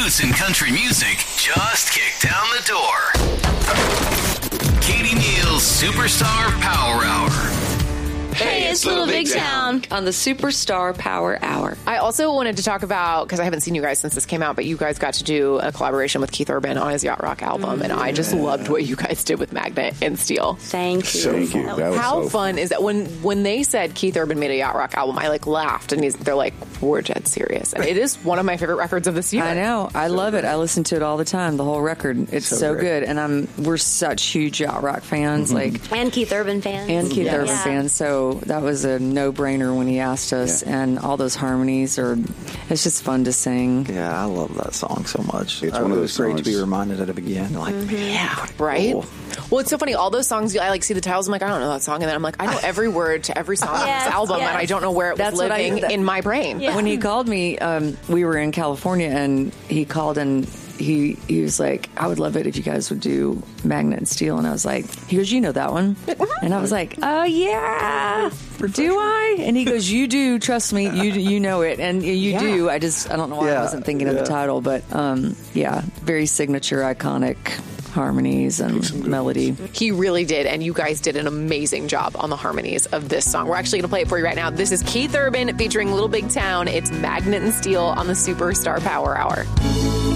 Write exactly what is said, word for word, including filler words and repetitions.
roots in country music just kicked down the door. Katie Neal's Superstar Power Hour. Hey, it's Little Big Town on the Superstar Power Hour. I also wanted to talk about, because I haven't seen you guys since this came out, but you guys got to do a collaboration with Keith Urban on his Yacht Rock album, mm, and I just loved what you guys did with Magnet and Steel. Thank you. So Thank you. That was How so fun, fun is that? When when they said Keith Urban made a Yacht Rock album, I like laughed, and he's, they're like, we're dead serious. And it is one of my favorite records of this year. I know. I so love great. it. I listen to it all the time, the whole record. It's so, so good. And I'm we're such huge Yacht Rock fans. Mm-hmm. like And Keith Urban fans. And Keith yes. Urban yeah. fans. So that was a no-brainer when he asked us, yeah. and all those harmonies are, it's just fun to sing. Yeah, I love that song so much. It's I, one of it those was great songs. to be reminded at it again. Like, mm-hmm. yeah, right? Cool. Well, it's so funny. All those songs, I like see the titles, I'm like, I don't know that song, and then I'm like, I know every word to every song yes, on this album, yes. and I don't know where it was That's living I, in my brain. Yeah. When he called me, um, we were in California, and he called and He he was like, I would love it if you guys would do Magnet and Steel. And I was like, he goes, you know that one? And I was like, oh, yeah. Do I? And he goes, you do. Trust me. You you know it. And you yeah. do. I just, I don't know why yeah. I wasn't thinking yeah. of the title. But, um, yeah, very signature, iconic harmonies and melody. He really did, and you guys did an amazing job on the harmonies of this song. We're actually going to play it for you right now. This is Keith Urban featuring Little Big Town. It's Magnet and Steel on the Superstar Power Hour.